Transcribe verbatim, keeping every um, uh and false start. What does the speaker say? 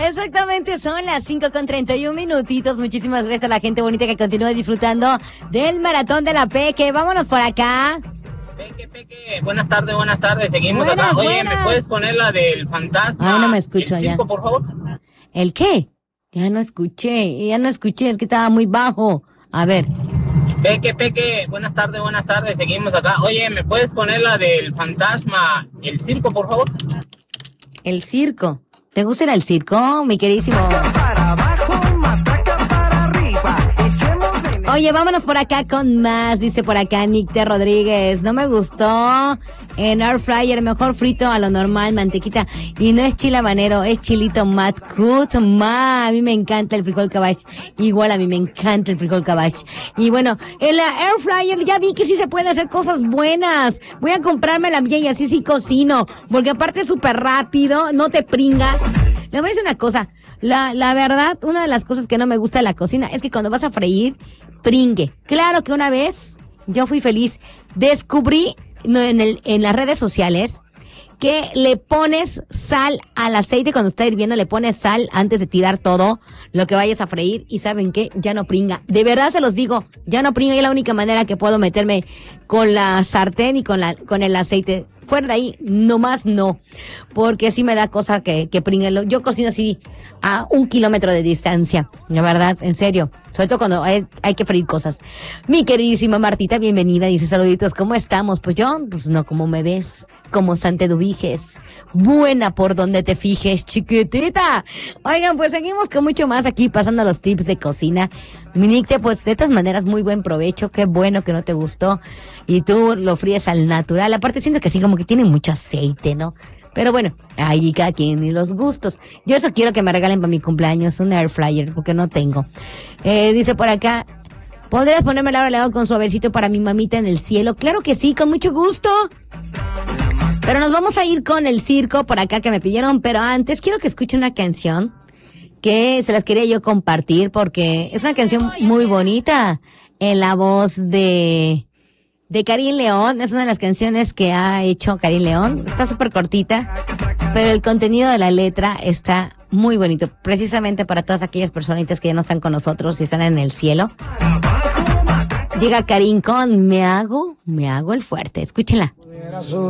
Exactamente, son las cinco con treinta y un minutitos. Muchísimas gracias a la gente bonita que continúa disfrutando del maratón de la Peque. Vámonos por acá. Peque, Peque, buenas tardes, buenas tardes. Seguimos buenas, acá. Oye, buenas. ¿me puedes poner la del fantasma? Ah, no me escucho el ya. circo, por favor? ¿El qué? Ya no escuché, ya no escuché, es que estaba muy bajo. A ver. Peque, Peque, buenas tardes, buenas tardes. Seguimos acá. Oye, ¿me puedes poner la del fantasma? El circo, por favor. El circo. ¿Te gusta ir al circo, mi queridísimo? Oye, vámonos por acá con más, dice por acá Nick de Rodríguez. No me gustó en Air Fryer, mejor frito a lo normal, mantequita. Y no es chile habanero, es chilito Mad Good. Ma, a mí me encanta el frijol cabbage. Igual a mí me encanta el frijol cabbage. Y bueno, en la Air Fryer ya vi que sí se puede hacer cosas buenas. Voy a comprarme la mía y así sí cocino. Porque aparte es súper rápido, no te pringa. Le voy a decir una cosa, la, la verdad, una de las cosas que no me gusta de la cocina es que cuando vas a freír, pringue. Claro que una vez yo fui feliz, descubrí no, en, el, en las redes sociales que le pones sal al aceite cuando está hirviendo, le pones sal antes de tirar todo lo que vayas a freír y ¿saben qué? Ya no pringa. De verdad se los digo, ya no pringa y es la única manera que puedo meterme con la sartén y con la con el aceite. Fuera de ahí, nomás no, porque sí me da cosa que, que pringue. Yo cocino así a un kilómetro de distancia, la verdad, en serio. Sobre todo cuando hay, hay que freír cosas. Mi queridísima Martita, bienvenida. Dice, saluditos, ¿cómo estamos? Pues yo, pues no, como me ves, como Santeduviges. Buena por donde te fijes, chiquitita. Oigan, pues seguimos con mucho más aquí, pasando los tips de cocina. Minicte, pues de todas maneras, muy buen provecho. Qué bueno que no te gustó. Y tú lo fríes al natural. Aparte, siento que sí, como que tiene mucho aceite, ¿no? Pero bueno, ahí cada quien y los gustos. Yo eso quiero que me regalen para mi cumpleaños, un air fryer, porque no tengo. Eh, dice por acá, ¿podrías ponerme Laura León con suavecito para mi mamita en el cielo? Claro que sí, con mucho gusto. Pero nos vamos a ir con el circo por acá que me pidieron, pero antes quiero que escuchen una canción que se las quería yo compartir porque es una canción muy bonita en la voz de... de Karin León. Es una de las canciones que ha hecho Karin León. Está súper cortita, pero el contenido de la letra está muy bonito, precisamente para todas aquellas personitas que ya no están con nosotros y están en el cielo. Llega Karin con Me hago, me hago el fuerte. Escúchenla.